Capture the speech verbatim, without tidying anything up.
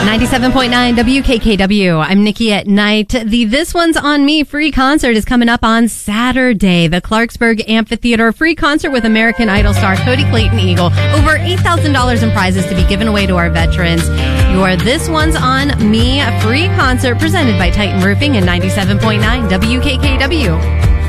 ninety-seven point nine W K K W. I'm Nikki at Night. The This One's on Me free concert is coming up on Saturday. The Clarksburg Amphitheater free concert with American Idol star Cody Clayton Eagle. Over eight thousand dollars in prizes to be given away to our veterans. Your This One's on Me free concert presented by Titan Roofing and ninety-seven point nine W K K W.